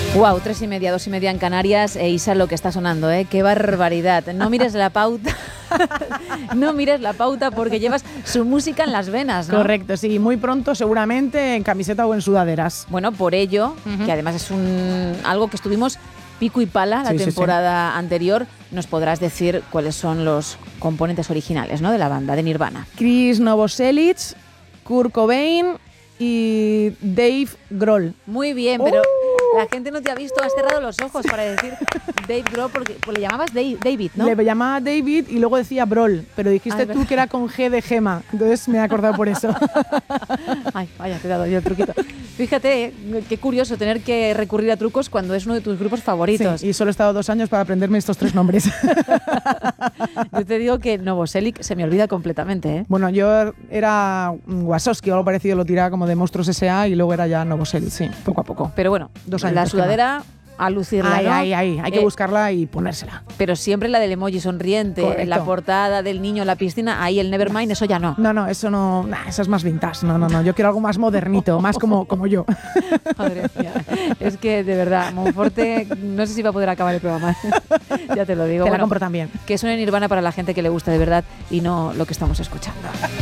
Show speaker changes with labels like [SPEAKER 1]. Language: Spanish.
[SPEAKER 1] Wow, 3:30, 2:30 en Canarias. Isa, lo que está sonando, qué barbaridad. No mires la pauta. No mires la pauta porque llevas su música en las venas, ¿no?
[SPEAKER 2] Correcto, sí, muy pronto seguramente en camiseta o en sudaderas.
[SPEAKER 1] Bueno, por ello, que además es algo que estuvimos pico y pala la temporada anterior, nos podrás decir cuáles son los componentes originales, ¿no?, de la banda, de Nirvana.
[SPEAKER 2] Chris Novoselic, Kurt Cobain y Dave Grohl.
[SPEAKER 1] Muy bien, pero la gente no te ha visto, has cerrado los ojos para decir Dave Grohl, porque le llamabas David, ¿no?
[SPEAKER 2] Le llamaba David y luego decía Brohl, pero dijiste tú que era con G de Gema, entonces me he acordado por eso.
[SPEAKER 1] Ay, vaya, te he dado yo el truquito. Fíjate, qué curioso tener que recurrir a trucos cuando es uno de tus grupos favoritos.
[SPEAKER 2] Sí, y solo he estado 2 años para aprenderme estos 3 nombres.
[SPEAKER 1] Yo te digo que Novoselic se me olvida completamente, ¿eh?
[SPEAKER 2] Bueno, yo era Wasowski o algo parecido, lo tiraba como de Monstruos S.A. y luego era ya Novoselic, sí, poco a poco.
[SPEAKER 1] Pero bueno,
[SPEAKER 2] 2 años.
[SPEAKER 1] La sudadera, a lucirla, ¿no?
[SPEAKER 2] Hay que buscarla y ponérsela.
[SPEAKER 1] Pero siempre la del emoji sonriente,
[SPEAKER 2] Correcto.
[SPEAKER 1] La portada del niño en la piscina, ahí el Nevermind, eso ya no.
[SPEAKER 2] No, eso no, eso es más vintage. No, yo quiero algo más modernito, más como yo.
[SPEAKER 1] Madre mía, es que de verdad, Monforte, no sé si va a poder acabar el programa. Ya te lo digo.
[SPEAKER 2] Te la compro también.
[SPEAKER 1] Que suene Nirvana para la gente que le gusta de verdad y no lo que estamos escuchando.